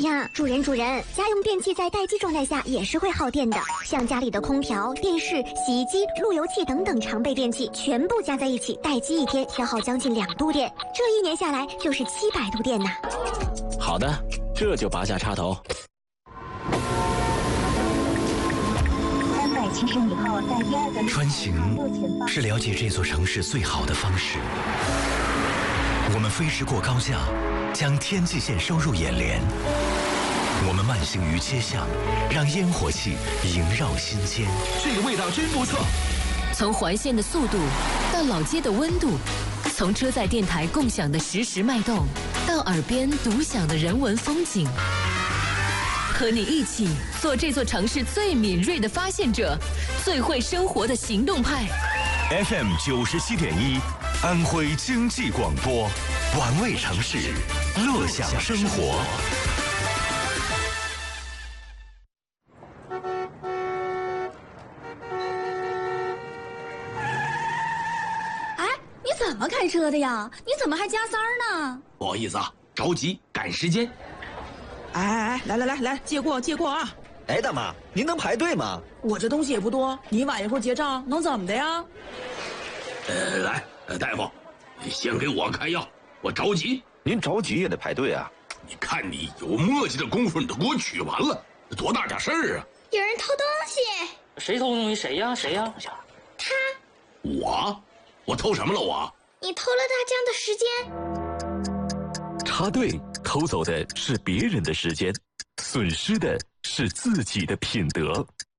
呀，主人，家用电器在待机状态下也是会耗电的，像家里的空调、电视、洗衣机、路由器等等常备电器，全部加在一起，待机1天消耗将近2度电，这1年下来就是700度电呢。 好的，这就拔下插头。 370米后，在第2个穿行是了解这座城市最好的方式。我们飞驰过高架，将天际线收入眼帘。我们慢行于街巷，让烟火气萦绕心间。 这个味道真不错。 从环线的速度到老街的温度，从车载电台共享的实时脉动，到耳边独享的人文风景。和你一起做这座城市最敏锐的发现者，最会生活的行动派。 FM 97.1，安徽经济广播，玩味城市，乐享生活。 哎，你怎么开车的呀？你怎么还加塞儿呢？ 不好意思啊，着急赶时间。 哎，来，借过啊！ 哎，大妈，您能排队吗？ 我这东西也不多，你晚一会儿结账能怎么的呀？ 来，大夫，先给我开药，我着急。 您着急也得排队啊！ 你看你有磨叽的功夫，你都给我取完了，多大点事儿啊！ 有人偷东西！ 谁偷东西？谁呀？ 他。 我偷什么了？ 你偷了大江的时间。 插队偷走的是别人的时间，损失的是自己的品德。